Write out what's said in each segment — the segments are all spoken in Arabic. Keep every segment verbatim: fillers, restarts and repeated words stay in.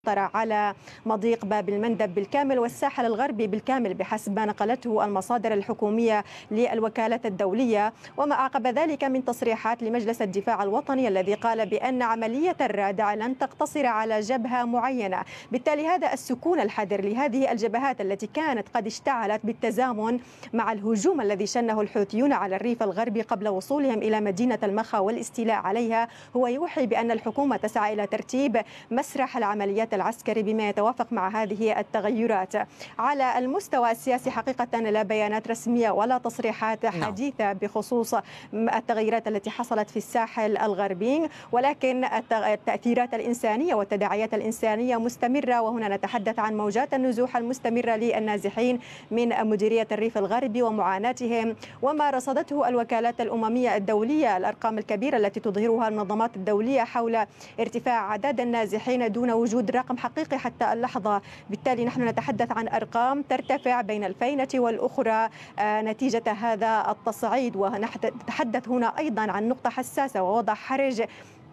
على مضيق باب المندب بالكامل والساحل الغربي بالكامل بحسب ما نقلته المصادر الحكومية للوكالة الدولية، وما أعقب ذلك من تصريحات لمجلس الدفاع الوطني الذي قال بأن عملية الرادع لن تقتصر على جبهة معينة. بالتالي هذا السكون الحذر لهذه الجبهات التي كانت قد اشتعلت بالتزامن مع الهجوم الذي شنه الحوثيون على الريف الغربي قبل وصولهم إلى مدينة المخا والاستيلاء عليها، هو يوحي بأن الحكومة تسعى إلى ترتيب مسرح العمليات العسكري بما يتوافق مع هذه التغيرات. على المستوى السياسي حقيقة لا بيانات رسمية ولا تصريحات حديثة بخصوص التغيرات التي حصلت في الساحل الغربي، ولكن التأثيرات الإنسانية والتداعيات الإنسانية مستمرة، وهنا نتحدث عن موجات النزوح المستمرة للنازحين من مديرية الريف الغربي ومعاناتهم وما رصدته الوكالات الأممية الدولية، الأرقام الكبيرة التي تظهرها المنظمات الدولية حول ارتفاع أعداد النازحين دون وجود رقم حقيقي حتى اللحظة. بالتالي نحن نتحدث عن أرقام ترتفع بين الفينة والأخرى نتيجة هذا التصعيد، ونتحدث هنا أيضا عن نقطة حساسة ووضع حرج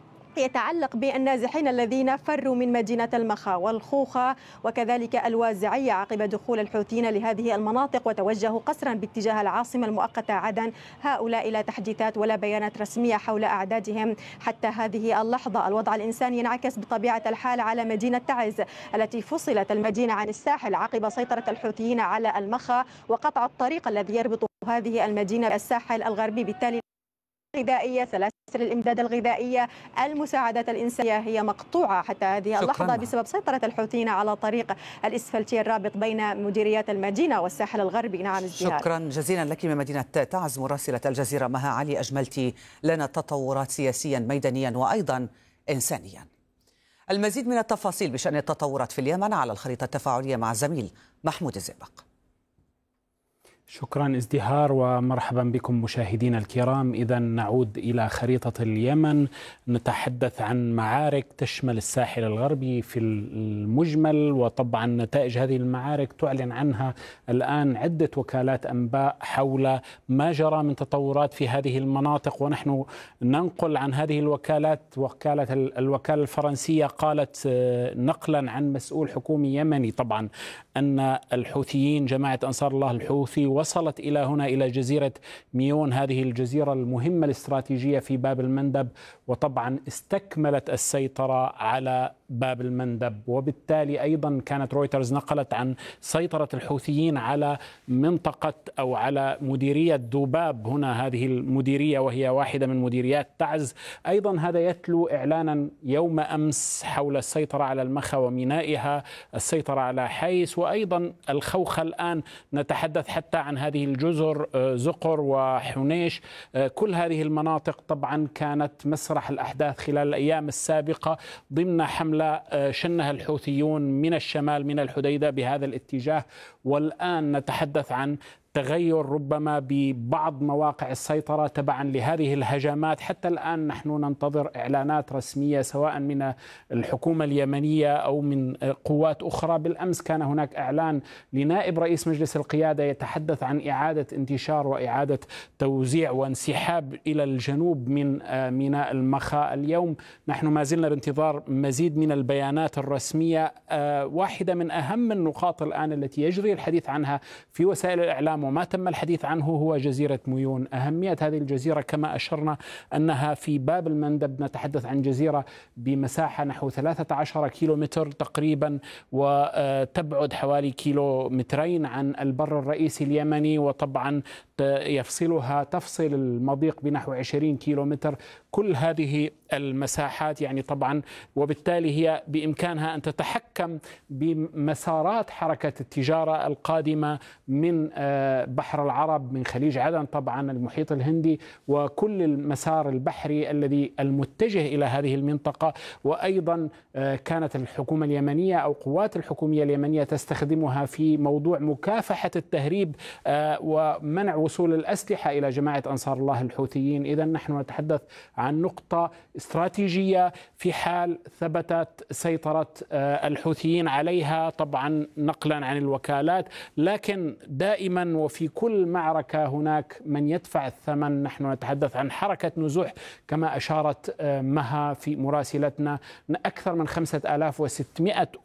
يتعلق بالنازحين الذين فروا من مدينة المخا والخوخة وكذلك الوازعية عقب دخول الحوثيين لهذه المناطق وتوجهوا قسرا باتجاه العاصمة المؤقتة عدن. هؤلاء لا تحديثات ولا بيانات رسمية حول أعدادهم حتى هذه اللحظة. الوضع الإنساني ينعكس بطبيعة الحال على مدينة تعز التي فصلت المدينة عن الساحل عقب سيطرة الحوثيين على المخا وقطع الطريق الذي يربط هذه المدينة بالساحل الغربي. بالتالي الغذائية، سلاسل الإمداد الغذائية، المساعدات الإنسانية هي مقطوعة حتى هذه اللحظة بسبب سيطرة الحوثيين على طريق الإسفلتي الرابط بين مديريات المدينة والساحل الغربي. نعم ازدهار. شكرا جزيلا لك من مدينة تعز مراسلة الجزيرة مها علي، أجملت لنا تطورات سياسيا ميدانيا وأيضا إنسانيا. المزيد من التفاصيل بشأن التطورات في اليمن على الخريطة التفاعلية مع الزميل محمود الزئبق. شكرا ازدهار ومرحبا بكم مشاهدينا الكرام. إذا نعود إلى خريطة اليمن، نتحدث عن معارك تشمل الساحل الغربي في المجمل، وطبعا نتائج هذه المعارك تعلن عنها الآن عدة وكالات أنباء حول ما جرى من تطورات في هذه المناطق، ونحن ننقل عن هذه الوكالات. وكالة الوكالة الفرنسية قالت نقلا عن مسؤول حكومي يمني طبعا أن الحوثيين جماعة أنصار الله الحوثي وصلت إلى هنا إلى جزيرة ميون، هذه الجزيرة المهمة الاستراتيجية في باب المندب، وطبعا استكملت السيطرة على باب المندب. وبالتالي أيضا كانت رويترز نقلت عن سيطرة الحوثيين على منطقة أو على مديرية ذباب هنا، هذه المديرية وهي واحدة من مديريات تعز. أيضا هذا يتلو إعلانا يوم أمس حول السيطرة على المخا ومينائها، السيطرة على حيس، وأيضا الخوخة. الآن نتحدث حتى عن هذه الجزر زقر وحنيش. كل هذه المناطق طبعا كانت مسرح الأحداث خلال الأيام السابقة ضمن حملة شنها الحوثيون من الشمال من الحديدة بهذا الاتجاه، والآن نتحدث عن تغير ربما ببعض مواقع السيطرة تبعا لهذه الهجمات. حتى الآن نحن ننتظر إعلانات رسمية سواء من الحكومة اليمنية أو من قوات أخرى. بالأمس كان هناك إعلان لنائب رئيس مجلس القيادة يتحدث عن إعادة انتشار وإعادة توزيع وانسحاب إلى الجنوب من ميناء المخا. اليوم نحن ما زلنا بانتظار مزيد من البيانات الرسمية. واحدة من أهم النقاط الآن التي يجري الحديث عنها في وسائل الإعلام وما تم الحديث عنه هو جزيرة ميون. أهمية هذه الجزيرة كما أشرنا أنها في باب المندب، نتحدث عن جزيرة بمساحة نحو ثلاثة عشر كيلومتر تقريبا، وتبعد حوالي كيلومترين عن البر الرئيسي اليمني، وطبعا يفصلها تفصل المضيق بنحو عشرين كيلومتر. كل هذه المساحات يعني طبعا وبالتالي هي بإمكانها أن تتحكم بمسارات حركة التجارة القادمة من بحر العرب، من خليج عدن طبعا، المحيط الهندي، وكل المسار البحري الذي المتجه إلى هذه المنطقة. وأيضا كانت الحكومة اليمنية أو قوات الحكومية اليمنية تستخدمها في موضوع مكافحة التهريب ومنع وصول الأسلحة إلى جماعة أنصار الله الحوثيين. إذا نحن نتحدث عن نقطة استراتيجية في حال ثبتت سيطرة الحوثيين عليها، طبعا نقلا عن الوكالات. لكن دائما وفي كل معركة هناك من يدفع الثمن. نحن نتحدث عن حركة نزوح كما أشارت مها في مراسلتنا، أكثر من خمسة آلاف وستمائة